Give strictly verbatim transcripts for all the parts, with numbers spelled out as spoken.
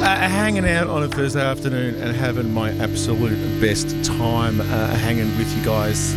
Uh, hanging out on a Thursday afternoon and having my absolute best time uh, hanging with you guys.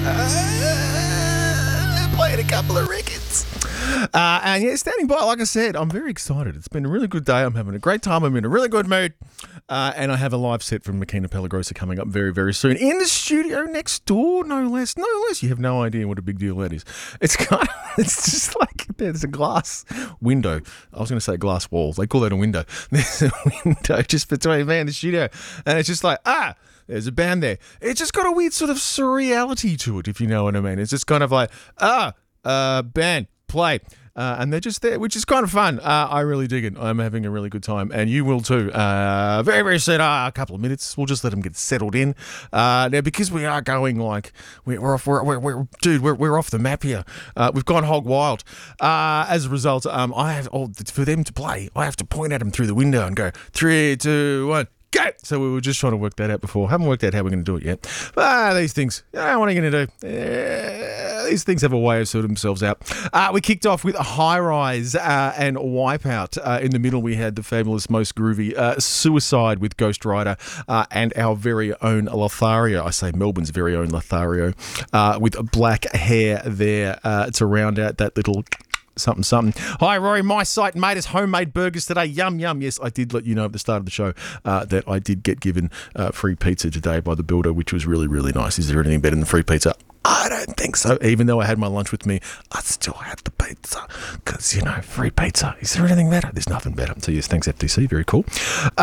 Uh, playing a couple of records. Uh, and yeah, standing by, like I said, I'm very excited. It's been a really good day. I'm having a great time. I'm in a really good mood. Uh, and I have a live set from Makina Pellegrosa coming up very, very soon. In the studio next door, no less. No less. You have no idea what a big deal that is. It's kind of, it's just like there's a glass window. I was going to say glass walls. They call that a window. There's a window just between me and the studio. And it's just like, ah, there's a band there. It's just got a weird sort of surreality to it, if you know what I mean. It's just kind of like, ah, uh, band, play. Uh, and they're just there, which is kind of fun. Uh, I really dig it. I'm having a really good time, and you will too. Uh, very, very soon, uh, a couple of minutes. We'll just let them get settled in. Uh, now, because we are going like we're, we're off, we're, we're, we're dude, we're, we're off the map here. Uh, we've gone hog wild. Uh, as a result, um, I have oh, for them to play. I have to point at them through the window and go three, two, one. Go! So we were just trying to work that out before. Haven't worked out how we're going to do it yet. But uh, these things, uh, what are you going to do? Uh, these things have a way of sorting themselves out. Uh, we kicked off with a High Rise uh, and Wipeout. Uh, in the middle, we had the fabulous, most groovy uh, Suicide with Ghost Rider uh, and our very own Lothario. I say Melbourne's very own Lothario uh, with black hair there uh, to round out that little something, something. Hi, Rory. My site made us homemade burgers today. Yum, yum. Yes, I did let you know at the start of the show uh, that I did get given uh, free pizza today by the builder, which was really, really nice. Is there anything better than free pizza? I don't think so. Even though I had my lunch with me, I still had the pizza because, you know, free pizza. Is there anything better? There's nothing better. So, yes, thanks, F T C. Very cool. Uh,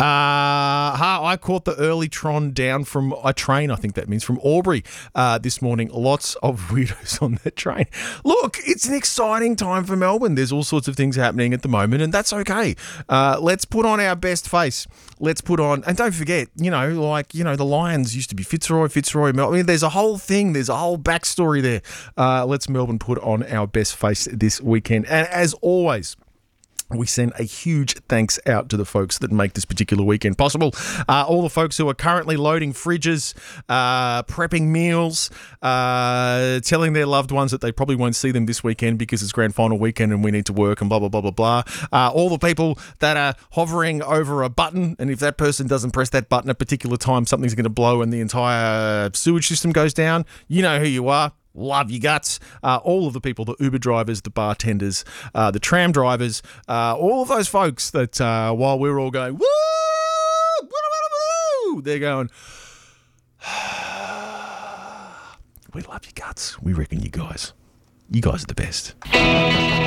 I caught the early Tron down from a train, I think that means, from Albury uh, this morning. Lots of weirdos on that train. Look, it's an exciting time for Melbourne. There's all sorts of things happening at the moment, and that's okay. Uh, let's put on our best face. Let's put on, and don't forget, you know, like, you know, the Lions used to be Fitzroy, Fitzroy, Melbourne. I mean, there's a whole thing. There's a whole backstory there. Uh, let's Melbourne put on our best face this weekend. And as always, we send a huge thanks out to the folks that make this particular weekend possible. Uh, all the folks who are currently loading fridges, uh, prepping meals, uh, telling their loved ones that they probably won't see them this weekend because it's grand final weekend and we need to work and blah, blah, blah, blah, blah. Uh, all the people that are hovering over a button, and if that person doesn't press that button at a particular time, something's going to blow and the entire sewage system goes down. You know who you are. Love you guts. Uh, all of the people, the Uber drivers, the bartenders, uh, the tram drivers, uh, all of those folks that uh, while we're all going, woo, woo, woo, woo, they're going, we love you guts. We reckon you guys, you guys are the best.